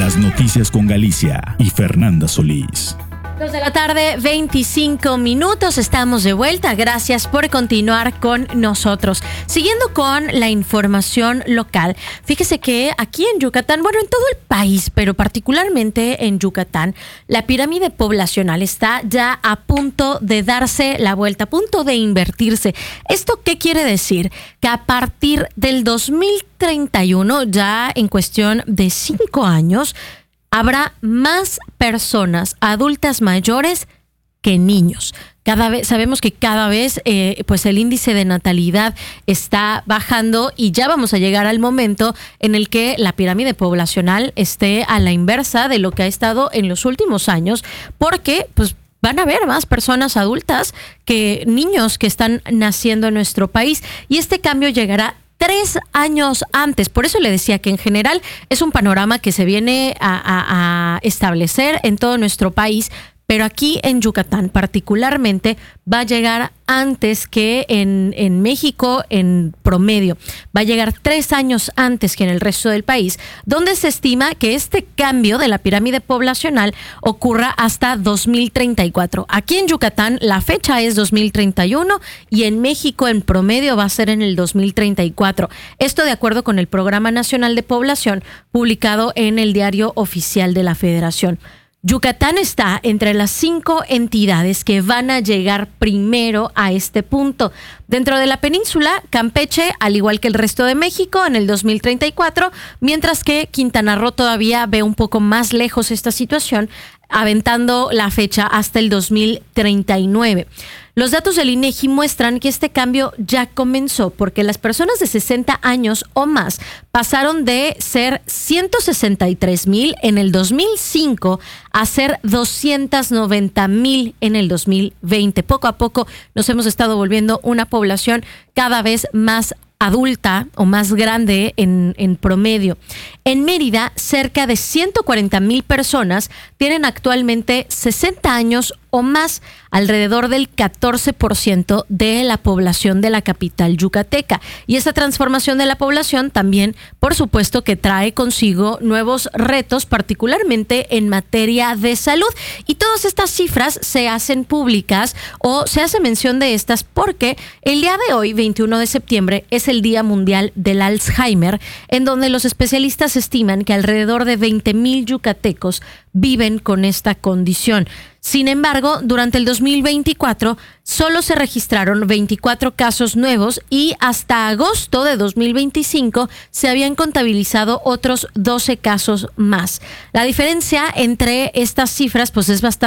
Las noticias con Galicia y Fernanda Solís. 2 de la tarde, 25 minutos. Estamos de vuelta. Gracias por continuar con nosotros. Siguiendo con la información local, fíjese que aquí en Yucatán, bueno, en todo el país, pero particularmente en Yucatán, la pirámide poblacional está ya a punto de darse la vuelta, a punto de invertirse. ¿Esto qué quiere decir? Que a partir del 2031, ya en cuestión de 5 años, habrá más personas adultas mayores que niños. Sabemos que cada vez pues el índice de natalidad está bajando y ya vamos a llegar al momento en el que la pirámide poblacional esté a la inversa de lo que ha estado en los últimos años, porque pues van a haber más personas adultas que niños que están naciendo en nuestro país, y este cambio llegará 3 años antes. Por eso le decía que en general es un panorama que se viene a establecer en todo nuestro país, pero aquí en Yucatán particularmente va a llegar antes que en México en promedio. Va a llegar 3 años antes que en el resto del país, donde se estima que este cambio de la pirámide poblacional ocurra hasta 2034. Aquí en Yucatán la fecha es 2031 y en México en promedio va a ser en el 2034. Esto de acuerdo con el Programa Nacional de Población publicado en el Diario Oficial de la Federación. Yucatán está entre las 5 entidades que van a llegar primero a este punto. Dentro de la península, Campeche, al igual que el resto de México, en el 2034, mientras que Quintana Roo todavía ve un poco más lejos esta situación, aventando la fecha hasta el 2039. Los datos del INEGI muestran que este cambio ya comenzó porque las personas de 60 años o más pasaron de ser 163,000 en el 2005 a ser 290,000 en el 2020. Poco a poco nos hemos estado volviendo una población cada vez más adulta o más grande en promedio. En Mérida, cerca de 140,000 personas tienen actualmente 60 años o más, alrededor del 14% de la población de la capital yucateca. Y esta transformación de la población también, por supuesto, que trae consigo nuevos retos, particularmente en materia de salud. Y todas estas cifras se hacen públicas o se hace mención de estas porque el día de hoy, 21 de septiembre, es el Día Mundial del Alzheimer, en donde los especialistas estiman que alrededor de 20,000 yucatecos viven con esta condición. Sin embargo, durante el 2024 solo se registraron 24 casos nuevos y hasta agosto de 2025 se habían contabilizado otros 12 casos más. La diferencia entre estas cifras pues es bastante